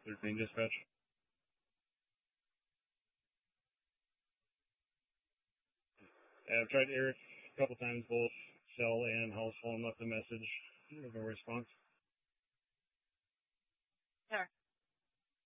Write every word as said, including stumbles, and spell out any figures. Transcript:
thirteen dispatch. Yeah, I've tried Eric a couple times, both cell and house phone, left a message with no response. Sure.